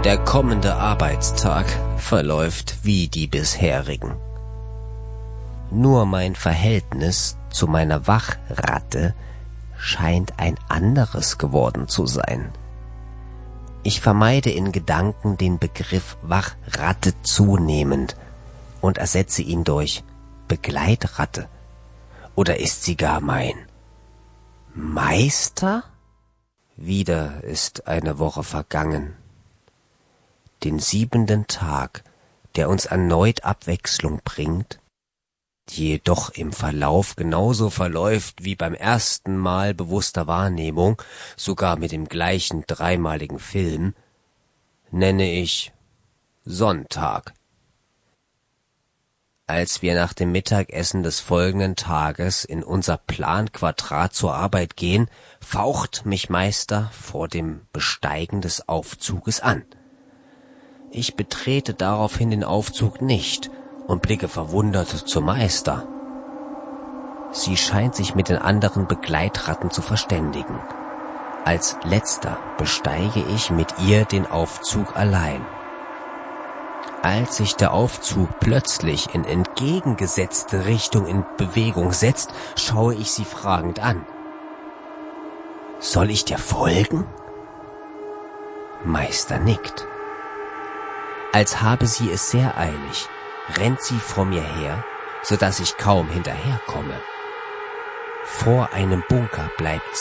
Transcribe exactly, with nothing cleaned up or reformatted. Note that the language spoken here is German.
Der kommende Arbeitstag verläuft wie die bisherigen. Nur mein Verhältnis zu meiner Wachratte scheint ein anderes geworden zu sein. Ich vermeide in Gedanken den Begriff Wachratte zunehmend und ersetze ihn durch Begleitratte. Oder ist sie gar mein Meister? Wieder ist eine Woche vergangen. Den siebenten Tag, der uns erneut Abwechslung bringt, die jedoch im Verlauf genauso verläuft wie beim ersten Mal bewusster Wahrnehmung, sogar mit dem gleichen dreimaligen Film, nenne ich Sonntag. Als wir nach dem Mittagessen des folgenden Tages in unser Planquadrat zur Arbeit gehen, faucht mich Meister vor dem Besteigen des Aufzuges an. Ich betrete daraufhin den Aufzug nicht und blicke verwundert zu Meister. Sie scheint sich mit den anderen Begleitratten zu verständigen. Als letzter besteige ich mit ihr den Aufzug allein. Als sich der Aufzug plötzlich in entgegengesetzte Richtung in Bewegung setzt, schaue ich sie fragend an. Soll ich dir folgen? Meister nickt. Als habe sie es sehr eilig, rennt sie vor mir her, so dass ich kaum hinterherkomme. Vor einem Bunker bleibt